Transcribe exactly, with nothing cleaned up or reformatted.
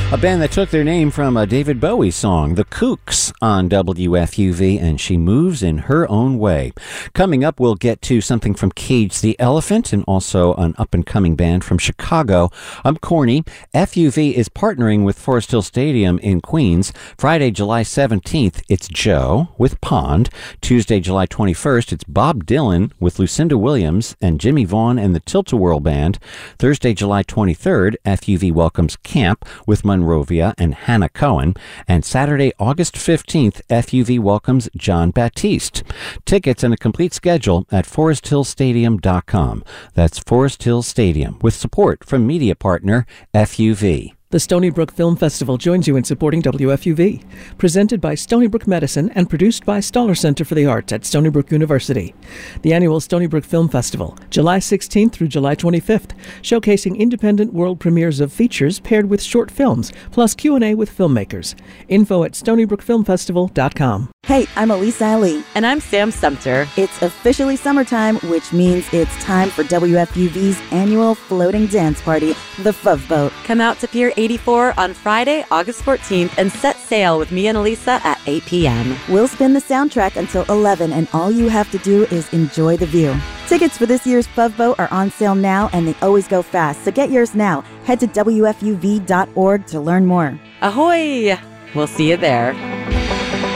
A band that took their name from a David Bowie song, The Kooks, on W F U V, and She Moves in Her Own Way. Coming up, we'll get to something from Cage the Elephant and also an up-and-coming band from Chicago. I'm Corny. F U V is partnering with Forest Hill Stadium in Queens. Friday, July seventeenth, it's Joe with Pond. Tuesday, July twenty-first, it's Bob Dylan with Lucinda Williams and Jimmy Vaughn and the Tilt-A-Whirl Band. Thursday, July twenty-third, F U V welcomes Camp with Monrovia and Hannah Cohen. And Saturday, August fifteenth, F U V welcomes John Baptiste. Tickets and a complete schedule at forest hill stadium dot com. That's Forest Hill Stadium, with support from media partner F U V. The Stony Brook Film Festival joins you in supporting W F U V. Presented by Stony Brook Medicine and produced by Stoller Center for the Arts at Stony Brook University. The annual Stony Brook Film Festival, July sixteenth through July twenty-fifth, showcasing independent world premieres of features paired with short films, plus Q and A with filmmakers. Info at stony brook film festival dot com. Hey, I'm Elisa Ali. And I'm Sam Sumter. It's officially summertime, which means it's time for W F U V's annual floating dance party, the Fove Boat. Come out to Pier eighty-four on Friday, August fourteenth, and set sail with me and Elisa at eight p.m. We'll spin the soundtrack until eleven, and all you have to do is enjoy the view. Tickets for this year's Fove Boat are on sale now, and they always go fast, so get yours now. Head to W F U V dot org to learn more. Ahoy! We'll see you there.